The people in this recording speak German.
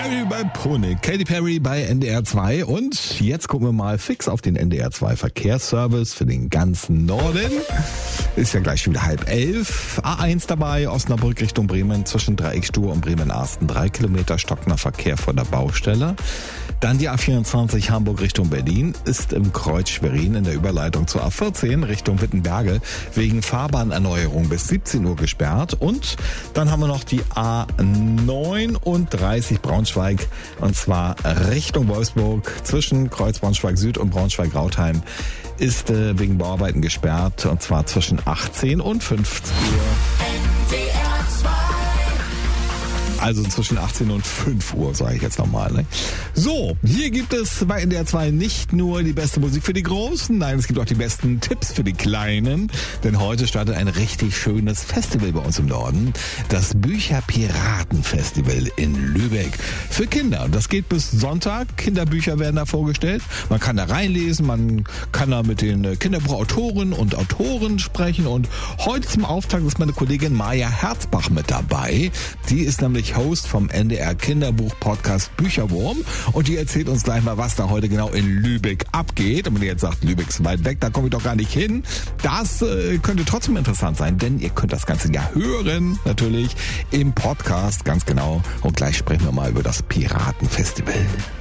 Bei Pony, Katy Perry bei NDR 2 und jetzt gucken wir mal fix auf den NDR 2 Verkehrsservice für den ganzen Norden. Ist ja gleich schon wieder 10:30. A1 dabei, Osnabrück Richtung Bremen zwischen Dreieckstuhl und Bremen-Arsten 3 Kilometer stockender Verkehr vor der Baustelle. Dann die A24 Hamburg Richtung Berlin ist im Kreuz Schwerin in der Überleitung zur A14 Richtung Wittenberge wegen Fahrbahnerneuerung bis 17 Uhr gesperrt. Und dann haben wir noch die A39 Braunschweig und zwar Richtung Wolfsburg zwischen Kreuz Braunschweig Süd und Braunschweig-Rautheim ist wegen Bauarbeiten gesperrt und zwar zwischen 18 und 15 Uhr. Also zwischen 18 und 5 Uhr, sage ich jetzt nochmal. Ne? So, hier gibt es bei NDR 2 nicht nur die beste Musik für die Großen, nein, es gibt auch die besten Tipps für die Kleinen. Denn heute startet ein richtig schönes Festival bei uns im Norden. Das Bücherpiraten-Festival in Lübeck. Für Kinder. Das geht bis Sonntag. Kinderbücher werden da vorgestellt. Man kann da reinlesen, man kann da mit den Kinderbuchautoren und Autoren sprechen. Und heute zum Auftakt ist meine Kollegin Maja Herzbach mit dabei. Die ist nämlich Host vom NDR Kinderbuch-Podcast Bücherwurm und die erzählt uns gleich mal, was da heute genau in Lübeck abgeht. Und wenn ihr jetzt sagt, Lübeck ist weit weg, da komme ich doch gar nicht hin. Das könnte trotzdem interessant sein, denn ihr könnt das Ganze ja hören, natürlich, im Podcast, ganz genau. Und gleich sprechen wir mal über das Piratenfestival.